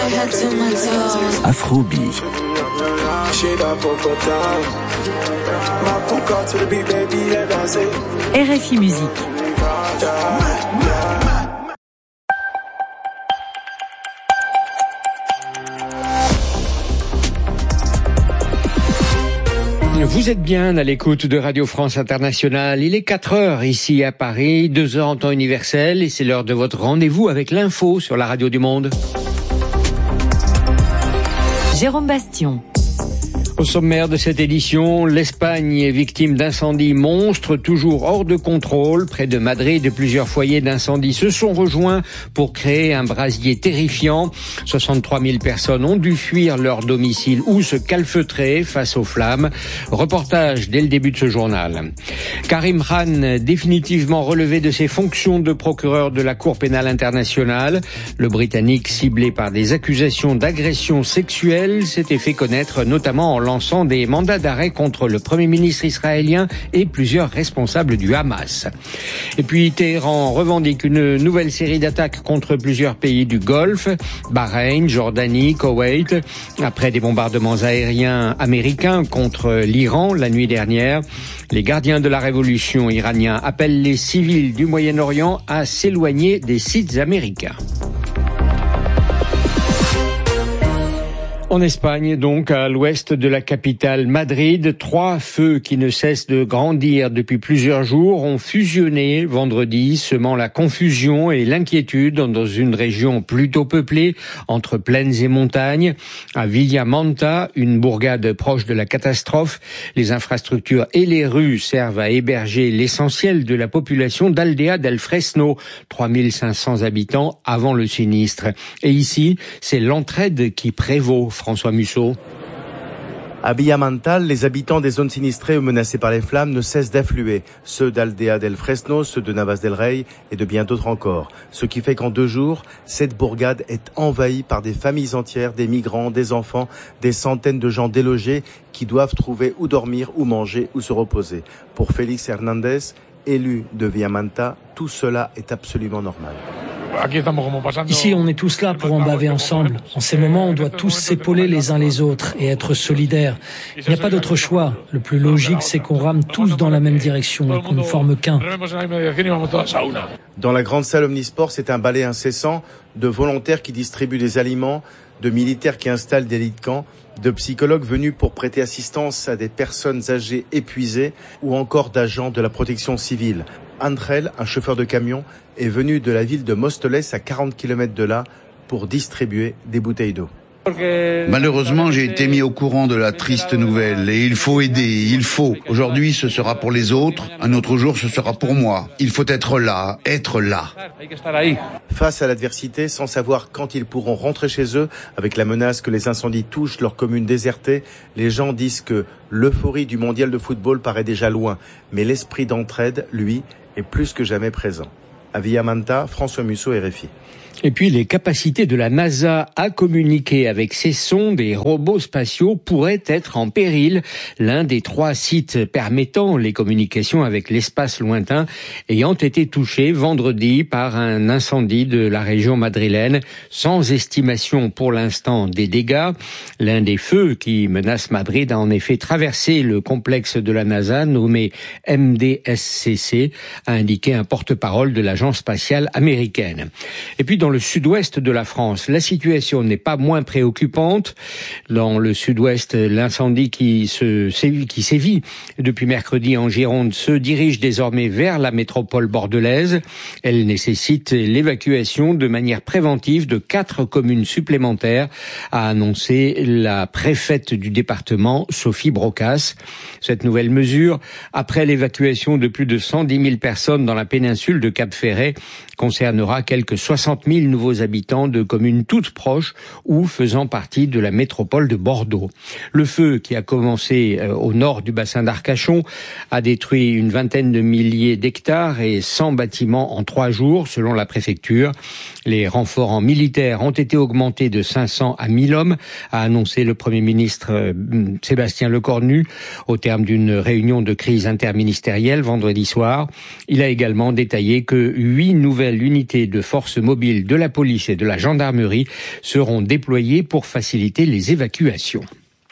Afrobeat. RFI Musique. Vous êtes bien à l'écoute de Radio France Internationale. Il est 4 heures ici à Paris, 2 heures en temps universel, et c'est l'heure de votre rendez-vous avec l'info sur la radio du monde. Jérôme Bastion. Au sommaire de cette édition, l'Espagne est victime d'incendies monstres, toujours hors de contrôle. Près de Madrid, plusieurs foyers d'incendie se sont rejoints pour créer un brasier terrifiant. 63 000 personnes ont dû fuir leur domicile ou se calfeutrer face aux flammes. Reportage dès le début de ce journal. Karim Khan, définitivement relevé de ses fonctions de procureur de la Cour pénale internationale. Le Britannique, ciblé par des accusations d'agression sexuelle, s'était fait connaître notamment en lançant des mandats d'arrêt contre le Premier ministre israélien et plusieurs responsables du Hamas. Et puis Téhéran revendique une nouvelle série d'attaques contre plusieurs pays du Golfe, Bahreïn, Jordanie, Koweït, après des bombardements aériens américains contre l'Iran la nuit dernière. Les gardiens de la révolution iraniens appellent les civils du Moyen-Orient à s'éloigner des sites américains. En Espagne, donc, à l'ouest de la capitale Madrid, 3 feux qui ne cessent de grandir depuis plusieurs jours ont fusionné vendredi, semant la confusion et l'inquiétude dans une région plutôt peuplée entre plaines et montagnes. À Villamanta, une bourgade proche de la catastrophe, les infrastructures et les rues servent à héberger l'essentiel de la population d'Aldea del Fresno, 3500 habitants avant le sinistre. Et ici, c'est l'entraide qui prévaut. François Musso. À Villamanta, les habitants des zones sinistrées ou menacées par les flammes ne cessent d'affluer. Ceux d'Aldea del Fresno, ceux de Navas del Rey et de bien d'autres encore. Ce qui fait qu'en 2 jours, cette bourgade est envahie par des familles entières, des migrants, des enfants, des centaines de gens délogés qui doivent trouver où dormir, où manger, où se reposer. Pour Félix Hernandez, élu de Villamanta, tout cela est absolument normal. Ici, on est tous là pour en baver ensemble. En ces moments, on doit tous s'épauler les uns les autres et être solidaires. Il n'y a pas d'autre choix. Le plus logique, c'est qu'on rame tous dans la même direction et qu'on ne forme qu'un. Dans la grande salle omnisport, c'est un balai incessant de volontaires qui distribuent des aliments, de militaires qui installent des lits de camp, de psychologues venus pour prêter assistance à des personnes âgées épuisées ou encore d'agents de la protection civile. Andrel, un chauffeur de camion, est venu de la ville de Móstoles à 40 km de là pour distribuer des bouteilles d'eau. Malheureusement, j'ai été mis au courant de la triste nouvelle et il faut aider, il faut. Aujourd'hui, ce sera pour les autres, un autre jour, ce sera pour moi. Il faut être là, être là. Face à l'adversité, sans savoir quand ils pourront rentrer chez eux, avec la menace que les incendies touchent leur commune désertée, les gens disent que l'euphorie du mondial de football paraît déjà loin, mais l'esprit d'entraide, lui, est plus que jamais présent. À Villamanta, François Musso, RFI. Et puis les capacités de la NASA à communiquer avec ces sondes et robots spatiaux pourraient être en péril. L'un des 3 sites permettant les communications avec l'espace lointain ayant été touché vendredi par un incendie de la région madrilène, sans estimation pour l'instant des dégâts. L'un des feux qui menace Madrid a en effet traversé le complexe de la NASA nommé MDSCC, a indiqué un porte-parole de l'agence spatiale américaine. Et puis dans le sud-ouest de la France, la situation n'est pas moins préoccupante. Dans le sud-ouest, l'incendie qui sévit depuis mercredi en Gironde se dirige désormais vers la métropole bordelaise. Elle nécessite l'évacuation de manière préventive de 4 communes supplémentaires, a annoncé la préfète du département, Sophie Brocas. Cette nouvelle mesure, après l'évacuation de plus de 110 000 personnes dans la péninsule de Cap-Ferret, concernera quelques 60 000 nouveaux habitants de communes toutes proches ou faisant partie de la métropole de Bordeaux. Le feu, qui a commencé au nord du bassin d'Arcachon, a détruit une vingtaine de milliers d'hectares et 100 bâtiments en 3 jours, selon la préfecture. Les renforts en militaires ont été augmentés de 500 à 1000 hommes, a annoncé le Premier ministre Sébastien Lecornu au terme d'une réunion de crise interministérielle vendredi soir. Il a également détaillé que 8 nouvelles unités de forces mobiles civils, de la police et de la gendarmerie seront déployés pour faciliter les évacuations.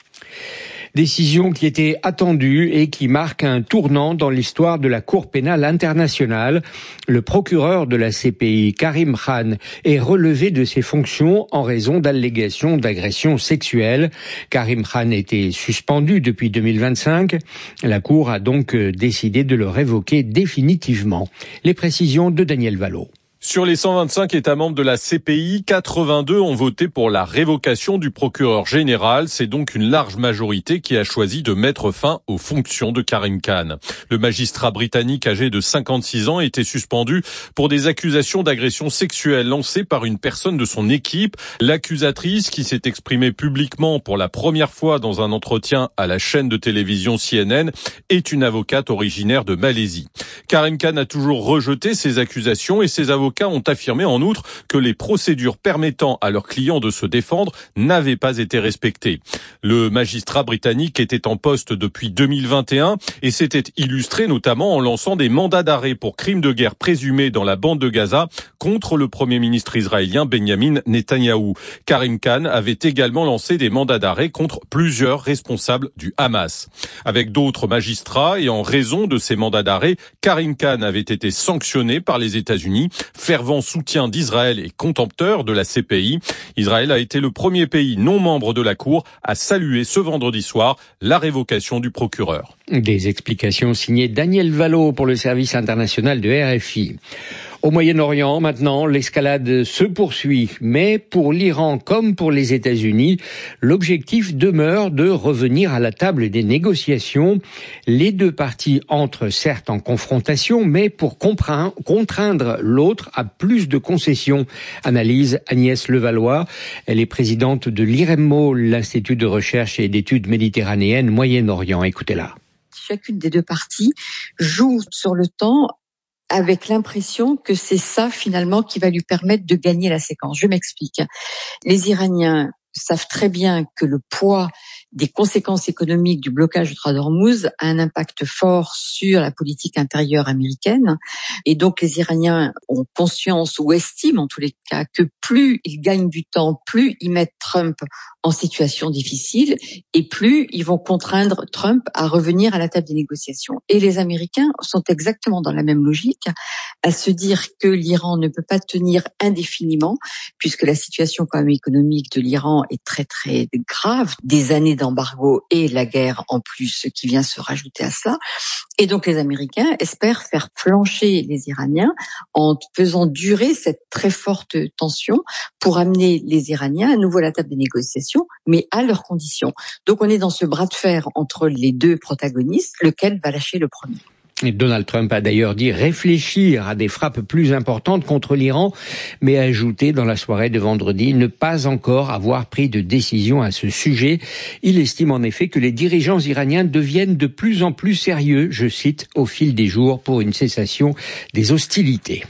Décision qui était attendue et qui marque un tournant dans l'histoire de la Cour pénale internationale. Le procureur de la CPI, Karim Khan, est relevé de ses fonctions en raison d'allégations d'agression sexuelle. Karim Khan était suspendu depuis 2025. La Cour a donc décidé de le révoquer définitivement. Les précisions de Daniel Vallot. Sur les 125 États membres de la CPI, 82 ont voté pour la révocation du procureur général. C'est donc une large majorité qui a choisi de mettre fin aux fonctions de Karim Khan. Le magistrat britannique âgé de 56 ans était suspendu pour des accusations d'agression sexuelle lancées par une personne de son équipe. L'accusatrice, qui s'est exprimée publiquement pour la première fois dans un entretien à la chaîne de télévision CNN, est une avocate originaire de Malaisie. Karim Khan a toujours rejeté ces accusations et ses avocats ont affirmé en outre que les procédures permettant à leurs clients de se défendre n'avaient pas été respectées. Le magistrat britannique était en poste depuis 2021 et s'était illustré notamment en lançant des mandats d'arrêt pour crimes de guerre présumés dans la bande de Gaza contre le premier ministre israélien Benjamin Netanyahou. Karim Khan avait également lancé des mandats d'arrêt contre plusieurs responsables du Hamas. Avec d'autres magistrats et en raison de ces mandats d'arrêt, Karim Khan avait été sanctionné par les États-Unis. Fervent soutien d'Israël et contempteur de la CPI. Israël a été le premier pays non membre de la Cour à saluer ce vendredi soir la révocation du procureur. Des explications signées Daniel Vallot pour le service international de RFI. Au Moyen-Orient, maintenant, l'escalade se poursuit. Mais pour l'Iran comme pour les États-Unis, l'objectif demeure de revenir à la table des négociations. Les deux parties entrent certes en confrontation, mais pour contraindre l'autre à plus de concessions, analyse Agnès Levallois. Elle est présidente de l'IREMMO, l'Institut de recherche et d'études méditerranéennes Moyen-Orient. Écoutez-la. Chacune des deux parties joue sur le temps avec l'impression que c'est ça finalement qui va lui permettre de gagner la séquence. Je m'explique. Les Iraniens savent très bien que le poids des conséquences économiques du blocage du Strait d'Ormuz a un impact fort sur la politique intérieure américaine. Et donc les Iraniens ont conscience ou estiment en tous les cas que plus ils gagnent du temps, plus ils mettent Trump en situation difficile et plus ils vont contraindre Trump à revenir à la table des négociations. Et les Américains sont exactement dans la même logique, à se dire que l'Iran ne peut pas tenir indéfiniment puisque la situation quand même économique de l'Iran est très très grave, des années d'embargo et la guerre en plus qui vient se rajouter à cela. Et donc les Américains espèrent faire flancher les Iraniens en faisant durer cette très forte tension pour amener les Iraniens à nouveau à la table des négociations, mais à leurs conditions. Donc on est dans ce bras de fer entre les deux protagonistes, lequel va lâcher le premier. Et Donald Trump a d'ailleurs dit réfléchir à des frappes plus importantes contre l'Iran, mais a ajouté dans la soirée de vendredi ne pas encore avoir pris de décision à ce sujet. Il estime en effet que les dirigeants iraniens deviennent de plus en plus sérieux, je cite, au fil des jours pour une cessation des hostilités.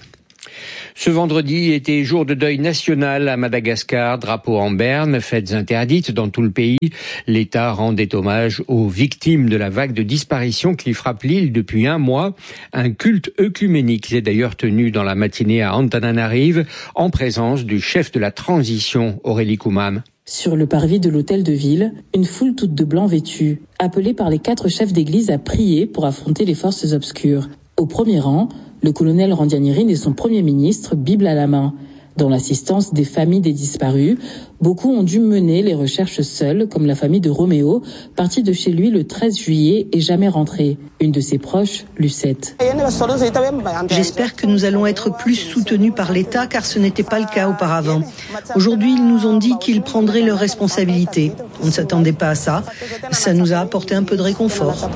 Ce vendredi était jour de deuil national à Madagascar, drapeau en berne, fêtes interdites dans tout le pays. L'État rendait hommage aux victimes de la vague de disparition qui frappe l'île depuis un mois. Un culte œcuménique s'est d'ailleurs tenu dans la matinée à Antananarive, en présence du chef de la transition, Aurélie Koumam. Sur le parvis de l'hôtel de ville, une foule toute de blanc vêtue, appelée par les 4 chefs d'église à prier pour affronter les forces obscures. Au premier rang, le colonel Randianirin et son premier ministre, Bible à la main. Dans l'assistance des familles des disparus, beaucoup ont dû mener les recherches seuls, comme la famille de Roméo, partie de chez lui le 13 juillet et jamais rentrée. Une de ses proches, Lucette. J'espère que nous allons être plus soutenus par l'État, car ce n'était pas le cas auparavant. Aujourd'hui, ils nous ont dit qu'ils prendraient leurs responsabilités. On ne s'attendait pas à ça. Ça nous a apporté un peu de réconfort.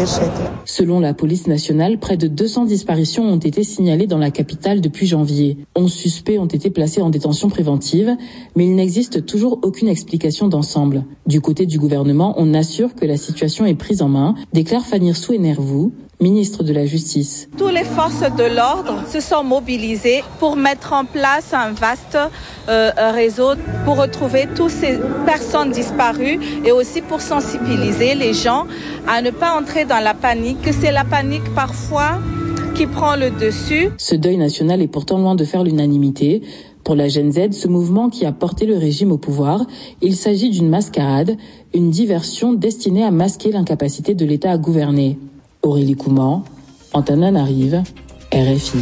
Selon la police nationale, près de 200 disparitions ont été signalées dans la capitale depuis janvier. 11 suspects ont été placés en détention préventive, mais il n'existe toujours aucune explication d'ensemble. Du côté du gouvernement, on assure que la situation est prise en main, déclare Fanny Souenervou, ministre de la Justice. Toutes les forces de l'ordre se sont mobilisées pour mettre en place un vaste réseau pour retrouver toutes ces personnes disparues et aussi pour sensibiliser les gens à ne pas entrer dans la panique, que c'est la panique parfois qui prend le dessus. Ce deuil national est pourtant loin de faire l'unanimité. Pour la Gen Z, ce mouvement qui a porté le régime au pouvoir, il s'agit d'une mascarade, une diversion destinée à masquer l'incapacité de l'État à gouverner. Aurélie Couman, Antananarive, RFI.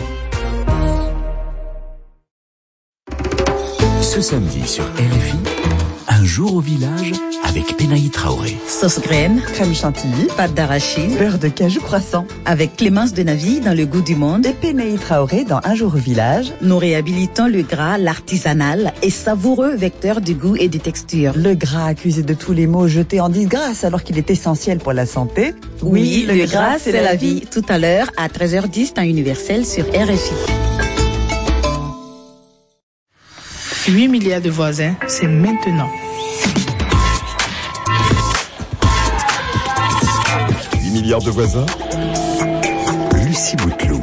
Ce samedi sur RFI, un jour au village avec Pénaï Traoré. Sauce graine, crème chantilly, pâte d'arachide, beurre de cajou croissant. Avec Clémence Denavy dans Le Goût du Monde et Pénaï Traoré dans Un jour au village. Nous réhabilitons le gras, l'artisanal et savoureux vecteur du goût et des textures. Le gras accusé de tous les maux jeté en disgrâce alors qu'il est essentiel pour la santé. Oui, le gras c'est la vie. Tout à l'heure à 13h10 temps universel sur RFI. 8 milliards de voisins, c'est maintenant. 8 milliards de voisins, Lucie Bouteloup.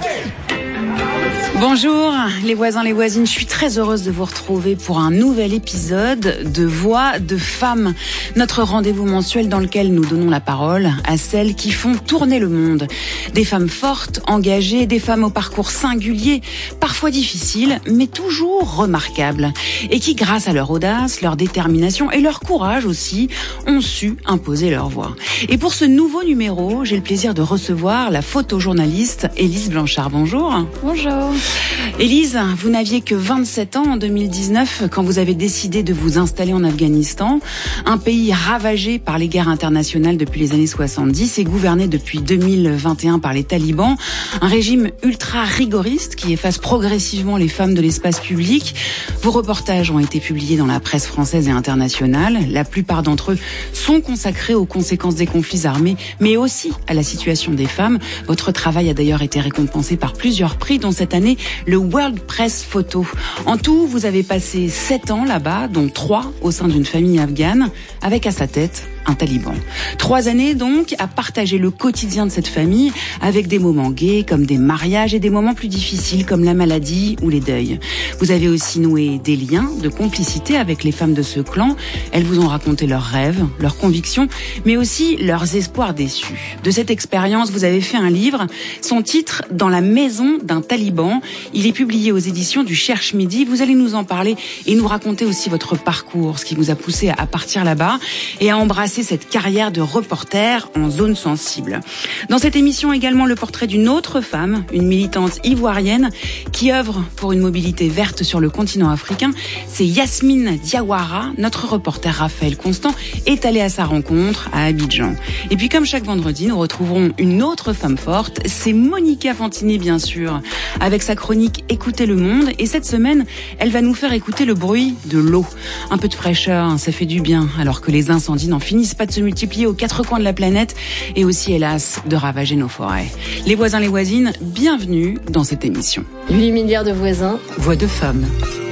Bonjour les voisins, les voisines, je suis très heureuse de vous retrouver pour un nouvel épisode de Voix de femmes, notre rendez-vous mensuel dans lequel nous donnons la parole à celles qui font tourner le monde. Des femmes fortes, engagées, des femmes au parcours singulier, parfois difficile, mais toujours remarquables, et qui, grâce à leur audace, leur détermination et leur courage aussi, ont su imposer leur voix. Et pour ce nouveau numéro, j'ai le plaisir de recevoir la photojournaliste Élise Blanchard. Bonjour. Bonjour. Élise, vous n'aviez que 27 ans en 2019 quand vous avez décidé de vous installer en Afghanistan, un pays ravagé par les guerres internationales depuis les années 70 et gouverné depuis 2021 par les talibans, un régime ultra rigoriste qui efface progressivement les femmes de l'espace public. Vos reportages ont été publiés dans la presse française et internationale. La plupart d'entre eux sont consacrés aux conséquences des conflits armés, mais aussi à la situation des femmes. Votre travail a d'ailleurs été récompensé par plusieurs prix, dont cette année le World Press Photo. En tout, vous avez passé 7 ans là-bas, dont 3 au sein d'une famille afghane, avec à sa tête un taliban. 3 années donc à partager le quotidien de cette famille avec des moments gais comme des mariages et des moments plus difficiles comme la maladie ou les deuils. Vous avez aussi noué des liens de complicité avec les femmes de ce clan. Elles vous ont raconté leurs rêves, leurs convictions, mais aussi leurs espoirs déçus. De cette expérience, vous avez fait un livre. Son titre, Dans la maison d'un taliban. Il est publié aux éditions du Cherche Midi. Vous allez nous en parler et nous raconter aussi votre parcours, ce qui vous a poussé à partir là-bas et à embrasser cette carrière de reporter en zone sensible. Dans cette émission également le portrait d'une autre femme, une militante ivoirienne qui œuvre pour une mobilité verte sur le continent africain. C'est Yasmine Diawara. Notre reporter Raphaël Constant est allé à sa rencontre à Abidjan. Et puis comme chaque vendredi, nous retrouverons une autre femme forte. C'est Monica Fantini bien sûr, avec sa chronique Écoutez le monde. Et cette semaine, elle va nous faire écouter le bruit de l'eau. Un peu de fraîcheur, ça fait du bien, alors que les incendies n'en finissent pas de se multiplier aux 4 coins de la planète et aussi, hélas, de ravager nos forêts. Les voisins, les voisines, bienvenue dans cette émission. 8 milliards de voisins, voix de femmes.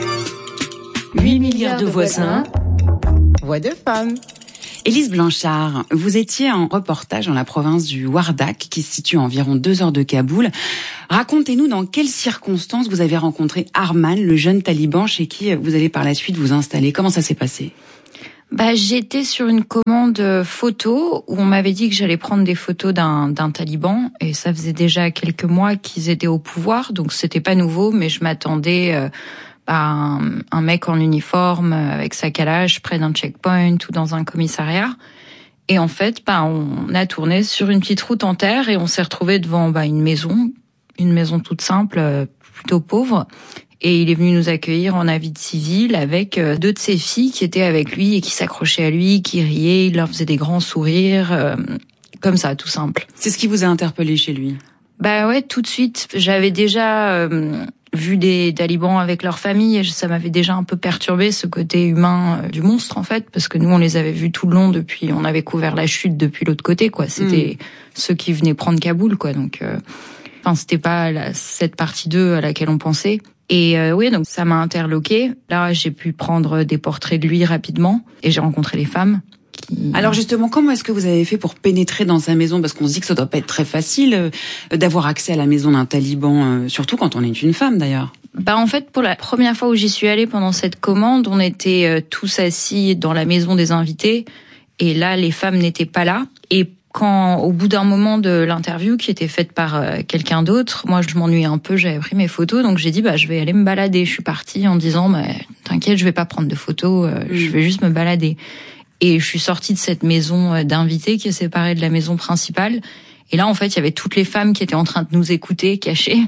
8 milliards de voisins, voix de femmes. Élise Blanchard, vous étiez en reportage dans la province du Wardak, qui se situe à environ 2 heures de Kaboul. Racontez-nous dans quelles circonstances vous avez rencontré Arman, le jeune taliban chez qui vous allez par la suite vous installer. Comment ça s'est passé ? J'étais sur une commande photo où on m'avait dit que j'allais prendre des photos d'un taliban et ça faisait déjà quelques mois qu'ils étaient au pouvoir, donc c'était pas nouveau, mais je m'attendais à un mec en uniforme avec sa calage près d'un checkpoint ou dans un commissariat. Et en fait, on a tourné sur une petite route en terre et on s'est retrouvé devant une maison toute simple, plutôt pauvre. Et il est venu nous accueillir en avis de civil avec 2 de ses filles qui étaient avec lui et qui s'accrochaient à lui, qui riaient, il leur faisait des grands sourires, comme ça, tout simple. C'est ce qui vous a interpellé chez lui ? Ouais, tout de suite. J'avais déjà vu des talibans avec leur famille et ça m'avait déjà un peu perturbé, ce côté humain du monstre en fait, parce que nous on les avait vus tout le long depuis, on avait couvert la chute depuis l'autre côté quoi. C'était ceux qui venaient prendre Kaboul quoi, donc c'était pas cette partie d'eux à laquelle on pensait. Et oui, donc ça m'a interloqué. Là, j'ai pu prendre des portraits de lui rapidement et j'ai rencontré les femmes. Alors justement, comment est-ce que vous avez fait pour pénétrer dans sa maison ? Parce qu'on se dit que ça doit pas être très facile d'avoir accès à la maison d'un taliban, surtout quand on est une femme d'ailleurs. En fait, pour la première fois où j'y suis allée pendant cette commande, on était tous assis dans la maison des invités. Et là, les femmes n'étaient pas là. Et Quand, au bout d'un moment de l'interview qui était faite par quelqu'un d'autre, moi je m'ennuyais un peu, j'avais pris mes photos, donc j'ai dit je vais aller me balader. Je suis partie en disant t'inquiète, je vais pas prendre de photos, je vais juste me balader. Et je suis sortie de cette maison d'invités qui est séparée de la maison principale. Et là en fait il y avait toutes les femmes qui étaient en train de nous écouter, cachées.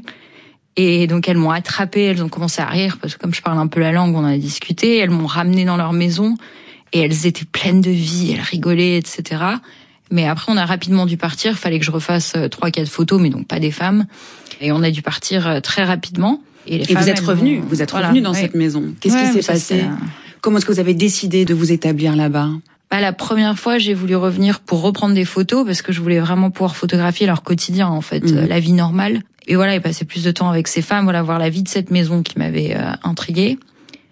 Et donc elles m'ont attrapée, elles ont commencé à rire parce que comme je parle un peu la langue, on en a discuté. Elles m'ont ramenée dans leur maison et elles étaient pleines de vie, elles rigolaient, etc. Mais après, on a rapidement dû partir. Fallait que je refasse 3-4 photos, mais donc pas des femmes. Et on a dû partir très rapidement. Et vous êtes revenus. Vous êtes revenus dans cette maison. Qu'est-ce qui s'est passé? Comment est-ce que vous avez décidé de vous établir là-bas? La première fois, j'ai voulu revenir pour reprendre des photos parce que je voulais vraiment pouvoir photographier leur quotidien, en fait, la vie normale. Et voilà, et passer plus de temps avec ces femmes, voir la vie de cette maison qui m'avait intriguée.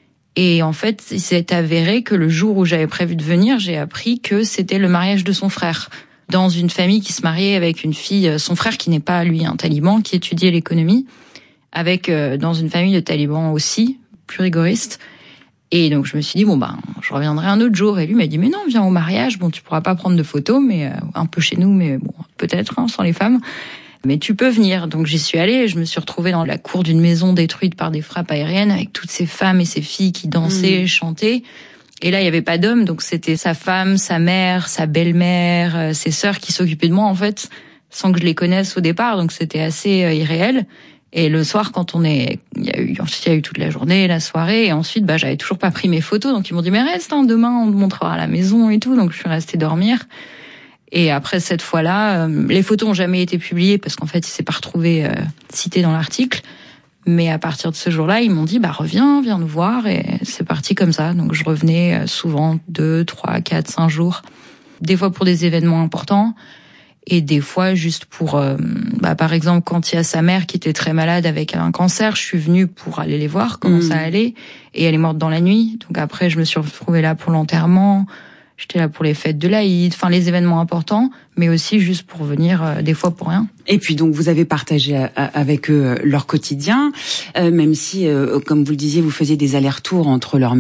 Et en fait, il s'est avéré que le jour où j'avais prévu de venir, j'ai appris que c'était le mariage de son frère. Dans une famille qui se mariait avec une fille, son frère qui n'est pas, lui, un taliban, qui étudiait l'économie, avec dans une famille de talibans aussi, plus rigoristes. Et donc je me suis dit, je reviendrai un autre jour. Et lui m'a dit, mais non, viens au mariage, tu pourras pas prendre de photos, mais un peu chez nous, mais peut-être, sans les femmes. Mais tu peux venir. Donc j'y suis allée et je me suis retrouvée dans la cour d'une maison détruite par des frappes aériennes avec toutes ces femmes et ces filles qui dansaient, chantaient. Et là, il y avait pas d'homme, donc c'était sa femme, sa mère, sa belle-mère, ses sœurs qui s'occupaient de moi, en fait, sans que je les connaisse au départ. Donc c'était assez irréel. Et le soir, il y a eu toute la journée, la soirée, et ensuite, j'avais toujours pas pris mes photos. Donc ils m'ont dit, mais reste, demain on te montrera la maison et tout. Donc je suis restée dormir. Et après cette fois-là, les photos ont jamais été publiées parce qu'en fait, il s'est pas retrouvé cité dans l'article. Mais à partir de ce jour-là, ils m'ont dit, viens nous voir. Et c'est parti comme ça. Donc je revenais souvent 2, 3, 4, 5 jours. Des fois pour des événements importants. Et des fois juste pour, par exemple, quand il y a sa mère qui était très malade avec un cancer, je suis venue pour aller les voir, comment ça allait. Et elle est morte dans la nuit. Donc après, je me suis retrouvée là pour l'enterrement. J'étais là pour les fêtes de l'Aïd, les événements importants, mais aussi juste pour venir des fois pour rien. Et puis donc vous avez partagé avec eux leur quotidien, même si, comme vous le disiez, vous faisiez des allers-retours entre leur